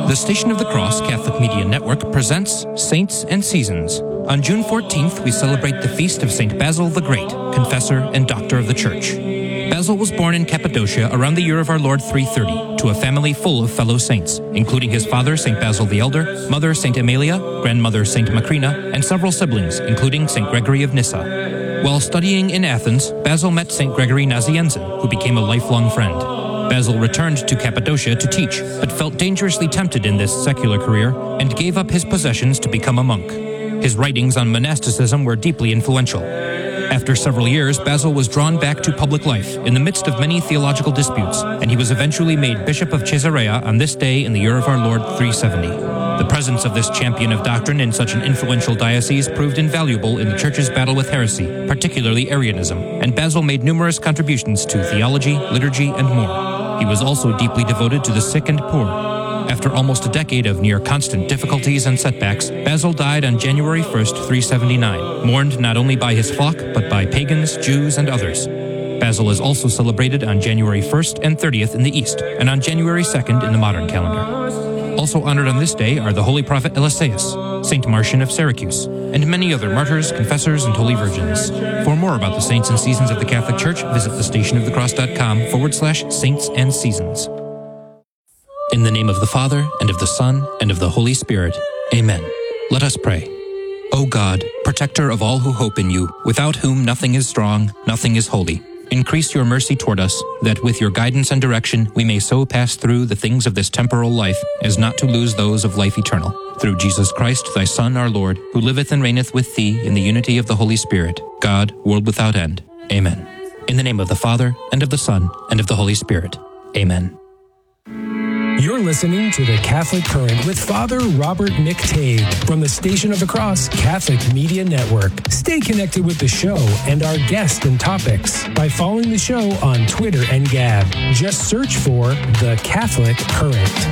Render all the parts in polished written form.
The Station of the Cross Catholic Media Network presents Saints and Seasons. On June 14th, we celebrate the feast of St. Basil the Great, confessor and doctor of the Church. Basil was born in Cappadocia around the year of our Lord 330 to a family full of fellow saints, including his father, St. Basil the Elder, mother, St. Amelia, grandmother, St. Macrina, and several siblings, including St. Gregory of Nyssa. While studying in Athens, Basil met St. Gregory Nazianzen, who became a lifelong friend. Basil returned to Cappadocia to teach, but felt dangerously tempted in this secular career and gave up his possessions to become a monk. His writings on monasticism were deeply influential. After several years, Basil was drawn back to public life in the midst of many theological disputes, and he was eventually made Bishop of Caesarea on this day in the year of our Lord 370. The presence of this champion of doctrine in such an influential diocese proved invaluable in the Church's battle with heresy, particularly Arianism, and Basil made numerous contributions to theology, liturgy, and more. He was also deeply devoted to the sick and poor. After almost a decade of near constant difficulties and setbacks, Basil died on January 1st, 379, mourned not only by his flock, but by pagans, Jews, and others. Basil is also celebrated on January 1st and 30th in the East, and on January 2nd in the modern calendar. Also honored on this day are the Holy Prophet Eliseus, Saint Marcion of Syracuse, and many other martyrs, confessors, and holy virgins. For more about the saints and seasons of the Catholic Church, visit thestationofthecross.com/saints and seasons. In the name of the Father, and of the Son, and of the Holy Spirit. Amen. Let us pray. O God, protector of all who hope in you, without whom nothing is strong, nothing is holy, increase your mercy toward us, that with your guidance and direction we may so pass through the things of this temporal life as not to lose those of life eternal. Through Jesus Christ, thy Son, our Lord, who liveth and reigneth with thee in the unity of the Holy Spirit, God, world without end. Amen. In the name of the Father, and of the Son, and of the Holy Spirit. Amen. You're listening to The Catholic Current with Father Robert McTague from the Station of the Cross Catholic Media Network. Stay connected with the show and our guests and topics by following the show on Twitter and Gab. Just search for The Catholic Current.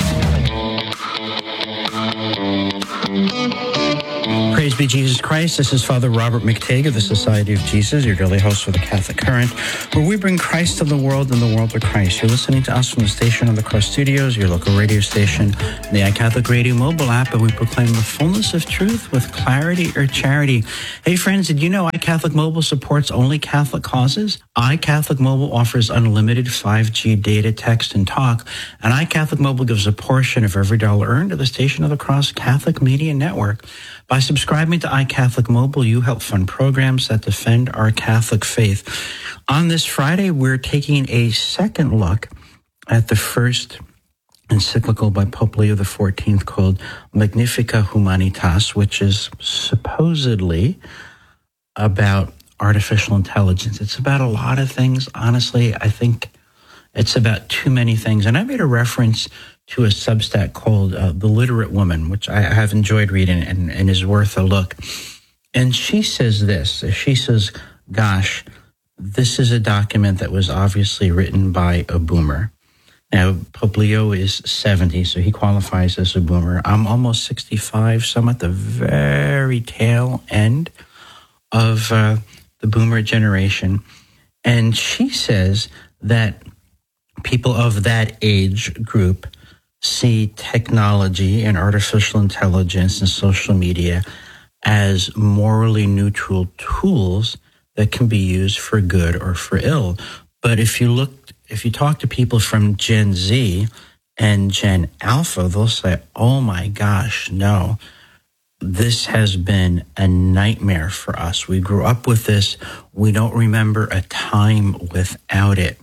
Praise be Jesus Christ. This is Father Robert McTague of the Society of Jesus, your daily host for the Catholic Current, where we bring Christ to the world and the world to Christ. You're listening to us from the Station of the Cross Studios, your local radio station, the iCatholic Radio mobile app, and we proclaim the fullness of truth with clarity or charity. Hey friends, did you know iCatholic Mobile supports only Catholic causes? iCatholic Mobile offers unlimited 5G data, text, and talk, and iCatholic Mobile gives a portion of every dollar earned to the Station of the Cross Catholic Media Network. By subscribing to iCatholic Mobile, you help fund programs that defend our Catholic faith. On this Friday, we're taking a second look at the first encyclical by Pope Leo XIV called Magnificat Humanitas, which is supposedly about artificial intelligence. It's about a lot of things. Honestly, I think it's about too many things. And I made a reference to a Substack called The Literate Woman, which I have enjoyed reading and is worth a look. And she says this. She says, gosh, this is a document that was obviously written by a boomer. Now, Pope Leo is 70, so he qualifies as a boomer. I'm almost 65, so I'm at the very tail end of the boomer generation. And she says that people of that age group see technology and artificial intelligence and social media as morally neutral tools that can be used for good or for ill. But if you talk to people from Gen Z and Gen Alpha, they'll say, oh my gosh, no, this has been a nightmare for us. We grew up with this. We don't remember a time without it.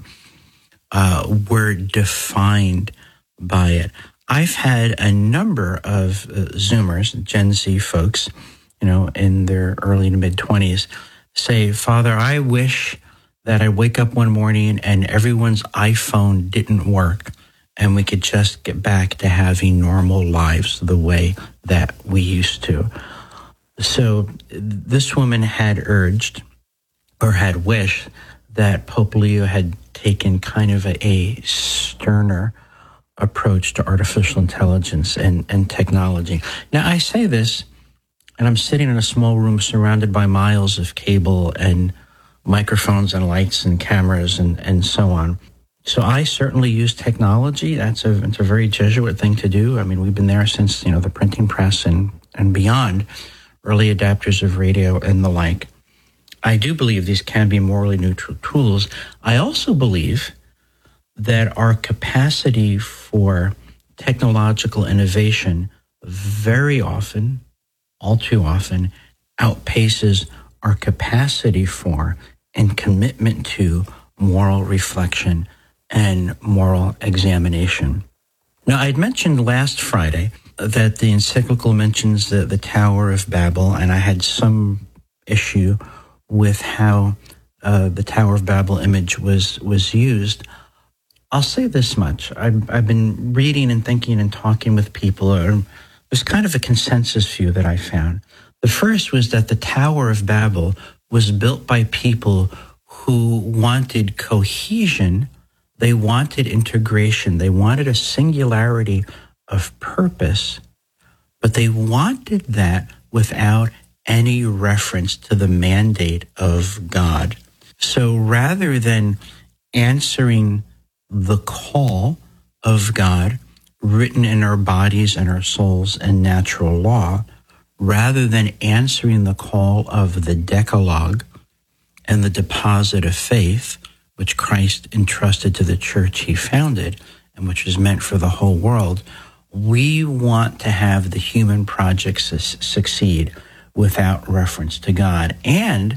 We're defined by it. I've had a number of Zoomers, Gen Z folks, in their early to mid-20s, say, Father, I wish that I wake up one morning and everyone's iPhone didn't work and we could just get back to having normal lives the way that we used to. So this woman had urged or had wished that Pope Leo had taken kind of a sterner approach to artificial intelligence and technology. Now, I say this, and I'm sitting in a small room surrounded by miles of cable and microphones and lights and cameras and so on. So I certainly use technology. It's a very Jesuit thing to do. I mean, we've been there since, the printing press and beyond, early adapters of radio and the like. I do believe these can be morally neutral tools. I also believe that our capacity for technological innovation very often, all too often, outpaces our capacity for and commitment to moral reflection and moral examination. Now, I'd mentioned last Friday that the encyclical mentions the Tower of Babel, and I had some issue with how the Tower of Babel image was used. I'll say this much. I've been reading and thinking and talking with people. There's kind of a consensus view that I found. The first was that the Tower of Babel was built by people who wanted cohesion. They wanted integration. They wanted a singularity of purpose, but they wanted that without any reference to the mandate of God. So rather than answering the call of God written in our bodies and our souls and natural law, rather than answering the call of the Decalogue and the deposit of faith, which Christ entrusted to the church he founded and which was meant for the whole world, we want to have the human project succeed without reference to God. And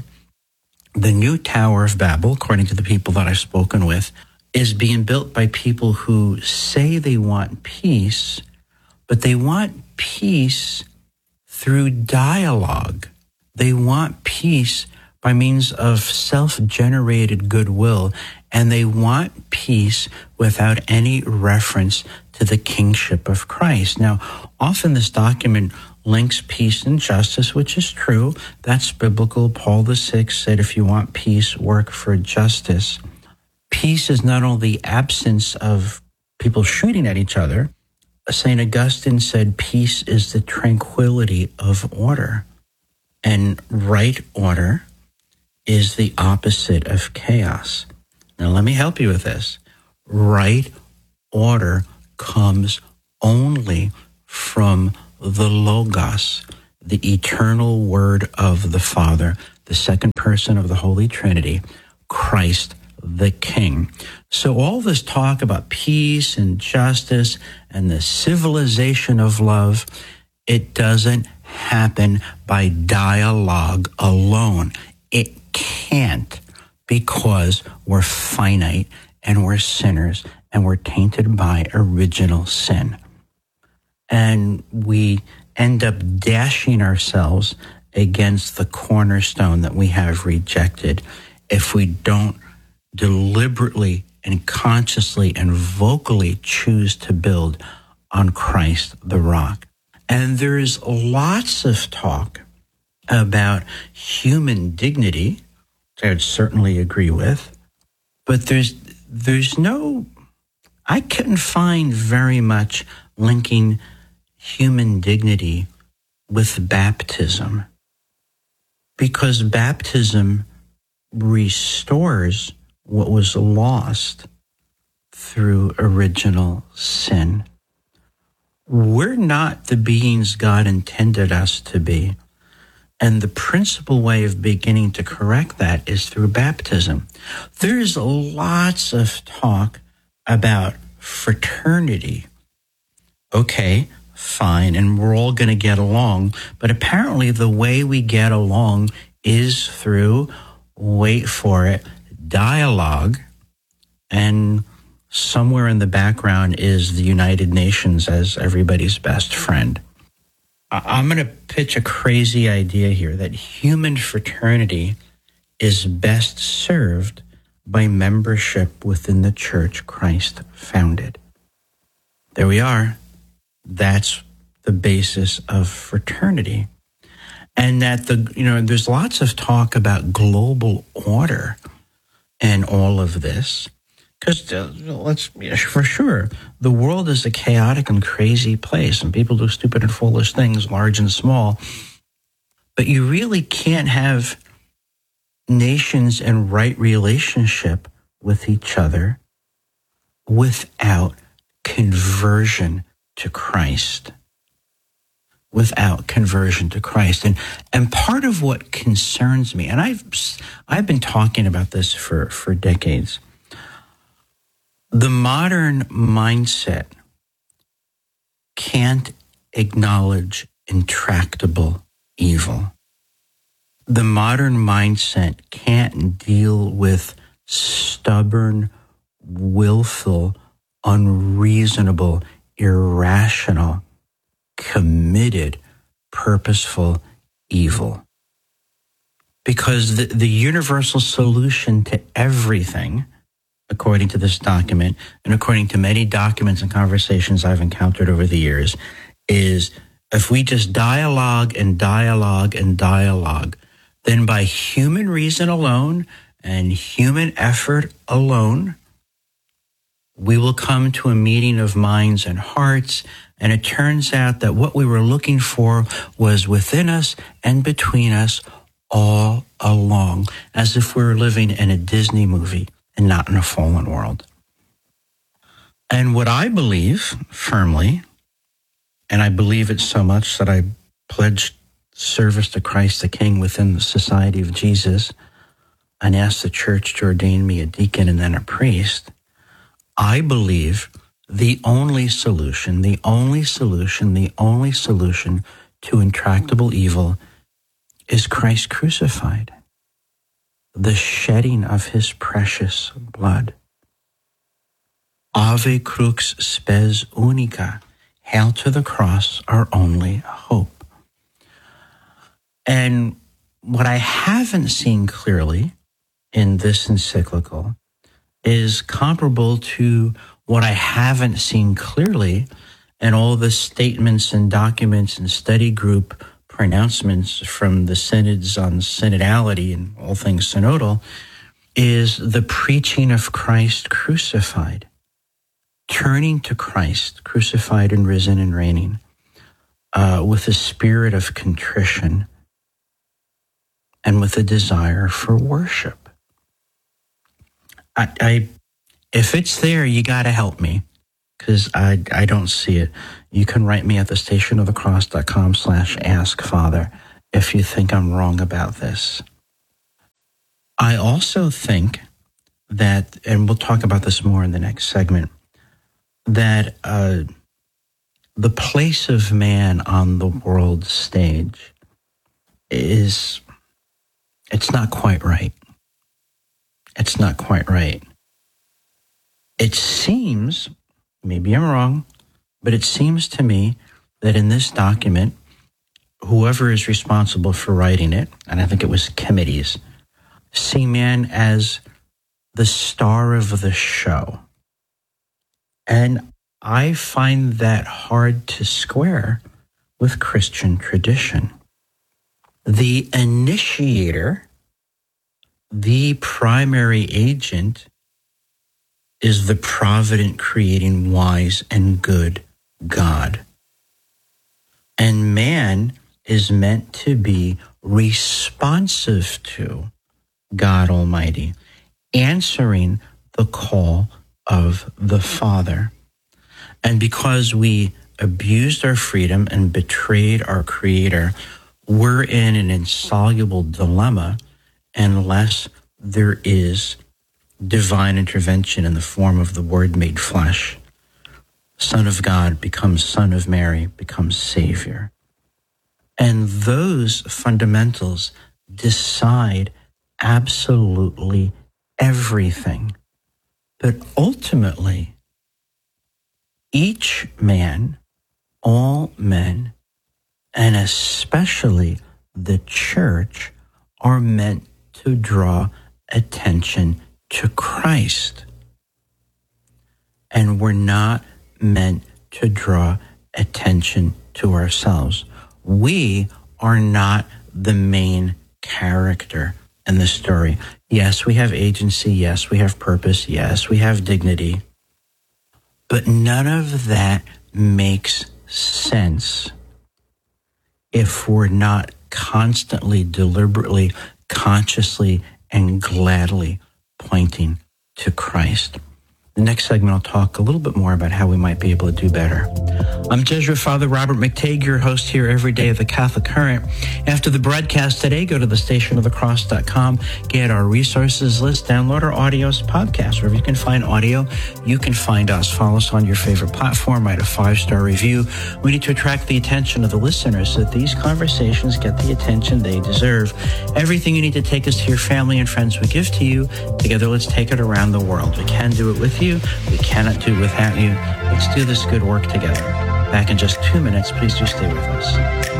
the new Tower of Babel, according to the people that I've spoken with, is being built by people who say they want peace, but they want peace through dialogue. They want peace by means of self-generated goodwill, and they want peace without any reference to the kingship of Christ. Now, often this document links peace and justice, which is true. That's biblical. Paul VI said, if you want peace, work for justice. Peace is not only the absence of people shooting at each other. St. Augustine said peace is the tranquility of order, and right order is the opposite of chaos. Now, let me help you with this. Right order comes only from the Logos, the eternal Word of the Father, the second person of the Holy Trinity, Christ the King. So all this talk about peace and justice and the civilization of love, it doesn't happen by dialogue alone. It can't, because we're finite and we're sinners and we're tainted by original sin. And we end up dashing ourselves against the cornerstone that we have rejected if we don't deliberately and consciously and vocally choose to build on Christ the rock. And there's lots of talk about human dignity, which I would certainly agree with, but there's no, I couldn't find very much linking human dignity with baptism, because baptism restores what was lost through original sin. We're not the beings God intended us to be. And the principal way of beginning to correct that is through baptism. There's lots of talk about fraternity. Okay, fine, and we're all going to get along. But apparently the way we get along is through, wait for it, dialogue, and somewhere in the background is the United Nations as everybody's best friend. I'm going to pitch a crazy idea here that human fraternity is best served by membership within the church Christ founded. There we are. That's the basis of fraternity. And that there's lots of talk about global order and all of this. Because for sure, the world is a chaotic and crazy place, and people do stupid and foolish things, large and small. But you really can't have nations in right relationship with each other without conversion to Christ. Without conversion to Christ. And part of what concerns me, and I've been talking about this for decades, the modern mindset can't acknowledge intractable evil. The modern mindset can't deal with stubborn, willful, unreasonable, irrational, committed, purposeful evil. Because the universal solution to everything, according to this document, and according to many documents and conversations I've encountered over the years, is if we just dialogue and dialogue and dialogue, then by human reason alone and human effort alone, we will come to a meeting of minds and hearts. And it turns out that what we were looking for was within us and between us all along, as if we were living in a Disney movie and not in a fallen world. And what I believe firmly, and I believe it so much that I pledged service to Christ the King within the Society of Jesus and asked the church to ordain me a deacon and then a priest, I believe the only solution to intractable evil is Christ crucified, the shedding of his precious blood. Ave crux spes unica, hail to the cross, our only hope. And what I haven't seen clearly in this encyclical is comparable to what I haven't seen clearly in all the statements and documents and study group pronouncements from the synods on synodality and all things synodal, is the preaching of Christ crucified, turning to Christ crucified and risen and reigning with a spirit of contrition and with a desire for worship. If it's there, you got to help me, because I don't see it. You can write me at thestationofthecross.com/askfather if you think I'm wrong about this. I also think that, and we'll talk about this more in the next segment, that the place of man on the world stage it's not quite right. It's not quite right. It seems, maybe I'm wrong, but it seems to me that in this document, whoever is responsible for writing it, and I think it was committees, see man as the star of the show. And I find that hard to square with Christian tradition. The initiator, the primary agent, is the provident, creating, wise, and good God. And man is meant to be responsive to God Almighty, answering the call of the Father. And because we abused our freedom and betrayed our Creator, we're in an insoluble dilemma unless there is divine intervention in the form of the Word made flesh. Son of God becomes Son of Mary, becomes Savior. And those fundamentals decide absolutely everything. But ultimately, each man, all men, and especially the church, are meant to draw attention to Christ. And we're not meant to draw attention to ourselves. We are not the main character in the story. Yes, we have agency. Yes, we have purpose. Yes, we have dignity. But none of that makes sense if we're not constantly, deliberately, consciously, and gladly pointing to Christ. The next segment, I'll talk a little bit more about how we might be able to do better. I'm Jesuit Father Robert McTague, your host here every day of the Catholic Current. After the broadcast today, go to thestationofthecross.com, get our resources list, download our audios podcast. Wherever you can find audio, you can find us. Follow us on your favorite platform, write a 5-star review. We need to attract the attention of the listeners so that these conversations get the attention they deserve. Everything you need to take us to your family and friends we give to you. Together, let's take it around the world. We can do it with you. We cannot do it without you. Let's do this good work together. Back in just 2 minutes. Please do stay with us.